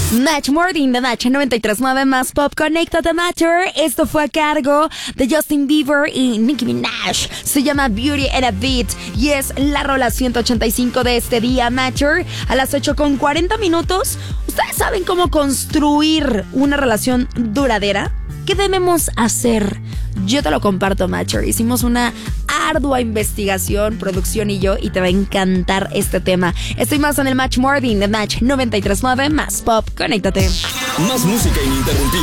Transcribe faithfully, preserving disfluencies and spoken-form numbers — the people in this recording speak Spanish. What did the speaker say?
Match Morning de Match noventa y tres punto nueve más Pop Connecta the Matter. Esto fue a cargo de Justin Bieber y Nicki Minaj. Se llama Beauty and a Beat y es la rola ciento ochenta y cinco de este día, Matcher. A las ocho con cuarenta minutos. ¿Ustedes saben cómo construir una relación duradera? ¿Qué debemos hacer? Yo te lo comparto, Matcher. Hicimos una ardua investigación, producción y yo, y te va a encantar este tema. Estoy más en el Match Morning de Match noventa y tres punto nueve más Pop. Conéctate. Más música ininterrumpida.